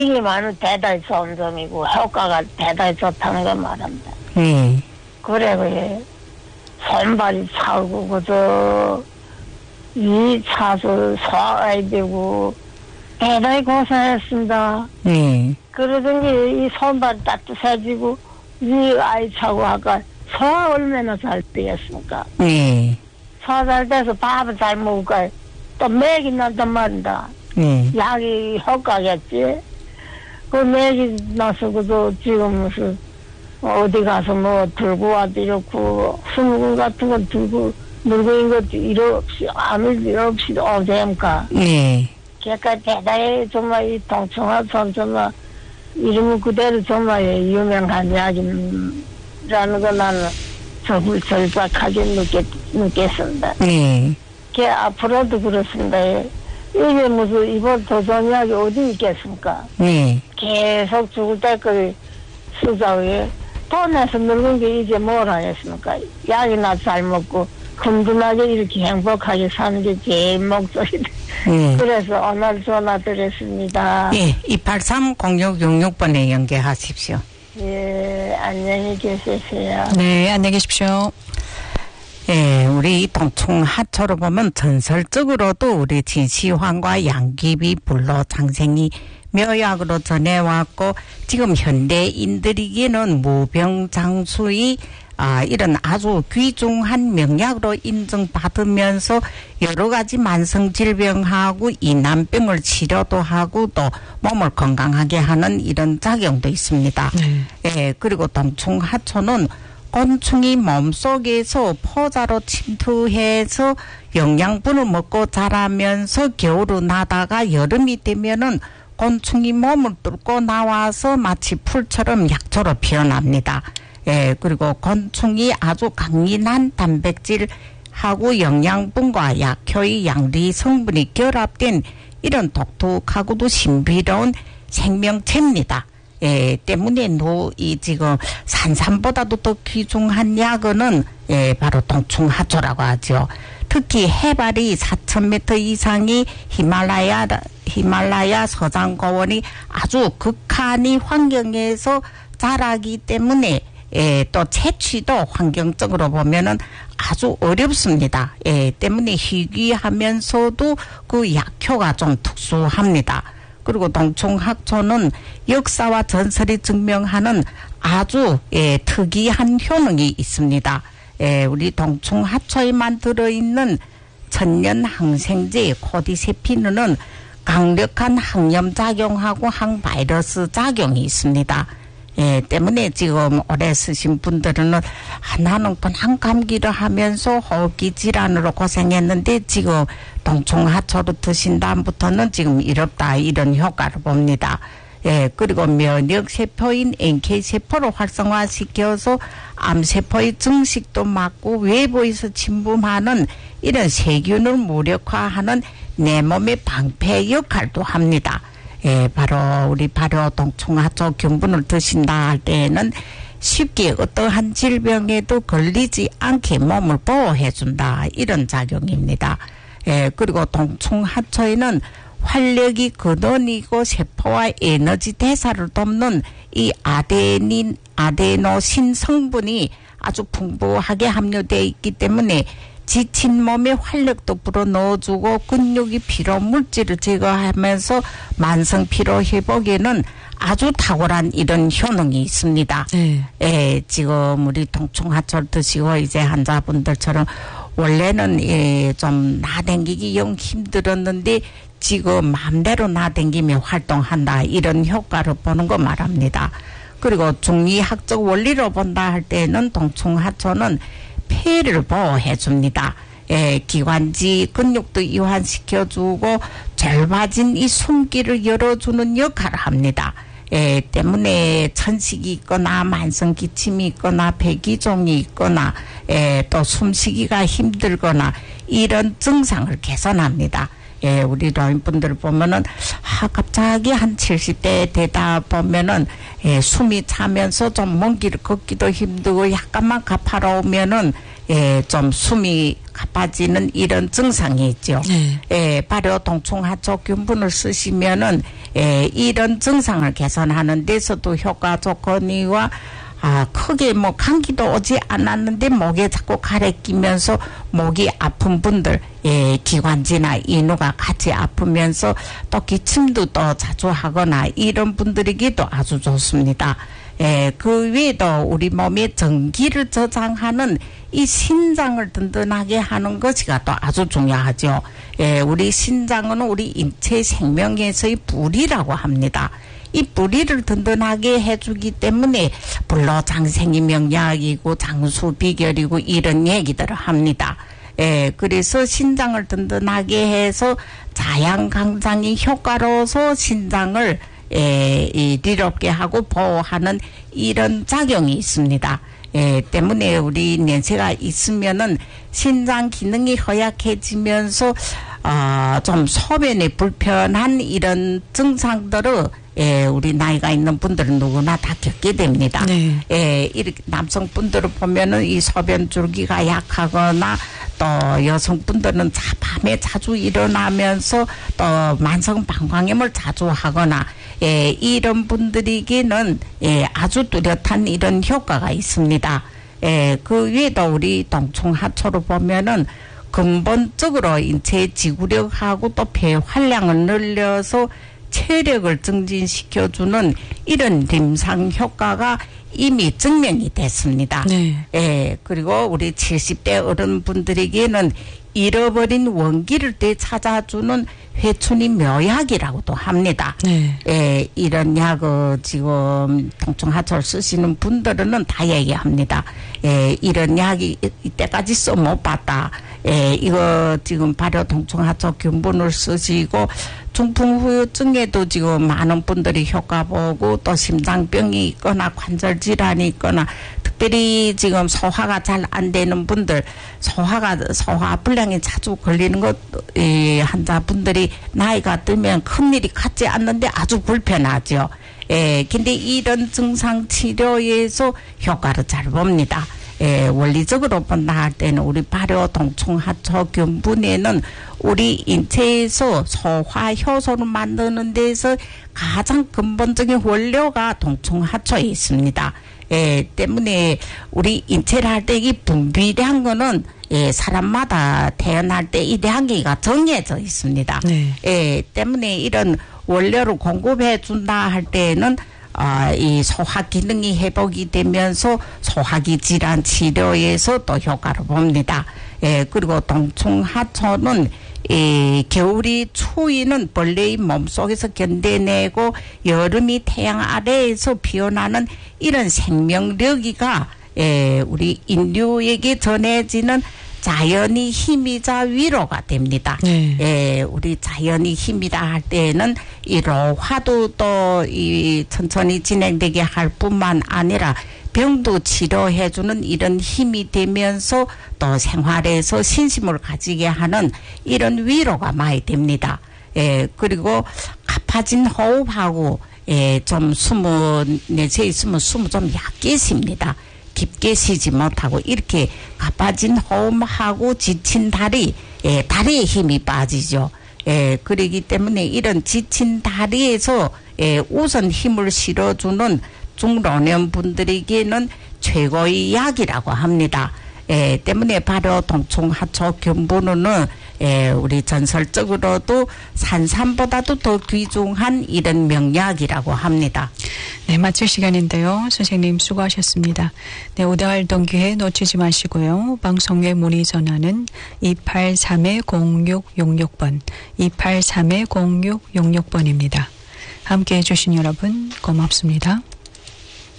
이게 많은 대단히 좋은 점이고 효과가 대단히 좋다는 걸 말합니다. 그래 손발이 차고 그저 이 차서 소화해야 되고 대단히 고생했습니다. 그러더니 이 손발이 따뜻해지고 이 아이 차고 아까 소화 얼마나 잘 되겠습니까? 소화 잘 돼서 밥을 잘 먹을까 또 맥이 난단 말이다. 약이 효과겠지. 그 맥이 나서 그도 지금 무슨 어디 가서 뭐 들고 와도 이렇고 스무군 같은 거 들고 물건인 것도 일 없이 아무 일 없이도 오대니까. 그러니까 대단히 정말 이 동청하천 정말 이름은 그대로 정말 유명한 이야기라는 거 나는 절박하게 느꼈습니다. 그 앞으로도 그렇습니다. 이게 무슨 이번 도전 이야기 어디 있겠습니까? 계속 죽을 때까지 쓰자고 돈 내서 늙은 게 이제 뭘 하겠습니까? 약이나 잘 먹고 든든하게 이렇게 행복하게 사는 게 제일 목적이다. 그래서 오늘 전화 드렸습니다. 예, 283-0666번에 연계하십시오. 예, 안녕히 계세요. 네, 안녕히 계십시오. 예, 우리 동충 하초로 보면 전설적으로도 우리 진시황과 양귀비 불로 장생이 묘약으로 전해왔고 지금 현대인들에게는 무병장수의 이런 아주 귀중한 명약으로 인정받으면서 여러 가지 만성 질병하고 이난병을 치료도 하고 또 몸을 건강하게 하는 이런 작용도 있습니다. 예, 그리고 동충하초는 곤충이 몸속에서 포자로 침투해서 영양분을 먹고 자라면서 겨울을 나다가 여름이 되면은 곤충이 몸을 뚫고 나와서 마치 풀처럼 약초로 피어납니다. 예, 그리고 곤충이 아주 강인한 단백질하고 영양분과 약효의 양리 성분이 결합된 이런 독특하고도 신비로운 생명체입니다. 예, 때문에 이 지금 산삼보다도 더 귀중한 약어는 바로 동충하초라고 하죠. 특히 해발이 4,000m 이상의 히말라야 서장고원이 아주 극한의 환경에서 자라기 때문에 또 채취도 환경적으로 보면은 아주 어렵습니다. 때문에 희귀하면서도 그 약효가 좀 특수합니다. 그리고 동충하초는 역사와 전설이 증명하는 아주 특이한 효능이 있습니다. 우리 동충하초에만 들어있는 천년 항생제 코디세피는은 강력한 항염작용하고 항바이러스 작용이 있습니다. 때문에 지금 오래 쓰신 분들은 하나는 그냥 감기를 하면서 호흡기 질환으로 고생했는데 지금 동충하초로 드신 다음부터는 지금 이롭다 이런 효과를 봅니다. 그리고 면역세포인 NK세포를 활성화시켜서 암세포의 증식도 막고 외부에서 침범하는 이런 세균을 무력화하는 내 몸의 방패 역할도 합니다. 바로 동충하초 경분을 드신다 할 때에는 쉽게 어떠한 질병에도 걸리지 않게 몸을 보호해준다 이런 작용입니다. 그리고 동충하초에는 활력이 근원이고 세포와 에너지 대사를 돕는 이 아데노신 성분이 아주 풍부하게 함유되어 있기 때문에 지친 몸에 활력도 불어넣어주고 근육이 피로 물질을 제거하면서 만성 피로 회복에는 아주 탁월한 이런 효능이 있습니다. 지금 우리 동충하초를 드시고 이제 환자분들처럼 원래는 좀 나댕기기 영 힘들었는데 지금 마음대로 나댕기며 활동한다 이런 효과를 보는 거 말합니다. 그리고 중의학적 원리로 본다 할 때는 동충하초는 폐를 보호해 줍니다. 기관지 근육도 이완시켜주고 짧아진 이 숨길을 열어주는 역할을 합니다. 때문에 천식이 있거나 만성 기침이 있거나 배기종이 있거나 또 숨쉬기가 힘들거나 이런 증상을 개선합니다. 우리 노인분들 보면은 갑자기 한 70대 되다 보면은 숨이 차면서 좀 먼 길 걷기도 힘들고 약간만 가파라오면은 좀 숨이 가빠지는 이런 증상이 있죠. 발효 동충하초 균분을 쓰시면은 이런 증상을 개선하는 데서도 효과 좋거니와 크게 뭐 감기도 오지 않았는데 목에 자꾸 가래 끼면서 목이 아픈 분들, 기관지나 인후가 같이 아프면서 또 기침도 또 자주 하거나 이런 분들에게도 아주 좋습니다. 그 외에도 우리 몸의 전기를 저장하는 이 신장을 든든하게 하는 것이가 또 아주 중요하죠. 우리 신장은 우리 인체 생명에서의 뿌리라고 합니다. 이 뿌리를 든든하게 해주기 때문에 불로장생이 명약이고 장수 비결이고 이런 얘기들을 합니다. 그래서 신장을 든든하게 해서 자양강장이 효과로서 신장을 리롭게 하고 보호하는 이런 작용이 있습니다. 때문에 우리 연세가 있으면은 신장 기능이 허약해지면서 좀 소변에 불편한 이런 증상들을 우리 나이가 있는 분들은 누구나 다 겪게 됩니다. 이렇게 남성분들을 보면은 이 소변 줄기가 약하거나 또 여성분들은 밤에 자주 일어나면서 또 만성 방광염을 자주 하거나 이런 분들에게는 아주 뚜렷한 이런 효과가 있습니다. 그 외에도 우리 동충하초로 보면은 근본적으로 인체 지구력하고 또 폐 활량을 늘려서 체력을 증진시켜주는 이런 림상 효과가 이미 증명이 됐습니다. 그리고 우리 70대 어른분들에게는 잃어버린 원기를 되찾아주는 회춘이 묘약이라고도 합니다. 이런 약을 지금 동충하초를 쓰시는 분들은 다 얘기합니다. 이런 약이 이때까지 써 못 봤다. 이거 지금 발효 동충하초 균분을 쓰시고 중풍 후유증에도 지금 많은 분들이 효과 보고 또 심장병이 있거나 관절 질환이 있거나 특별히 지금 소화가 잘 안 되는 분들 소화 불량이 자주 걸리는 것 환자분들이 나이가 들면 큰일이 같지 않는데 아주 불편하죠. 근데 이런 증상 치료에서 효과를 잘 봅니다. 원리적으로 본다 할 때는 우리 발효 동충하초 균분에는 우리 인체에서 소화 효소를 만드는 데서 가장 근본적인 원료가 동충하초에 있습니다. 때문에 우리 인체를 할 때 이 분비량 거는 사람마다 태어날 때 이 량기가 정해져 있습니다. 때문에 이런 원료를 공급해 준다 할 때는 이 소화 기능이 회복이 되면서 소화기 질환 치료에서 또 효과를 봅니다. 그리고 동충하초는 겨울이 추위는 벌레의 몸속에서 견뎌내고 여름이 태양 아래에서 피어나는 이런 생명력이가 우리 인류에게 전해지는 자연의 힘이자 위로가 됩니다. 우리 자연의 힘이다 할 때는 이 로화도 또 이 천천히 진행되게 할 뿐만 아니라 병도 치료해주는 이런 힘이 되면서 또 생활에서 신심을 가지게 하는 이런 위로가 많이 됩니다. 그리고 가파진 호흡하고 좀 내체 있으면 숨을 좀 얕게 쉽니다. 깊게 쉬지 못하고 이렇게 가빠진 호흡하고 지친 다리에 힘이 빠지죠. 그러기 때문에 이런 지친 다리에서 우선 힘을 실어주는 중老年 분들에게는 최고의 약이라고 합니다. 때문에 바로 동충하초 균분은 우리 전설적으로도 산삼보다도 더 귀중한 이런 명약이라고 합니다. 네, 마칠 시간인데요. 선생님 수고하셨습니다. 네, 오대활동 기회 놓치지 마시고요. 방송에 문의 전화는 283-0666번, 283-0666번입니다. 함께해 주신 여러분 고맙습니다.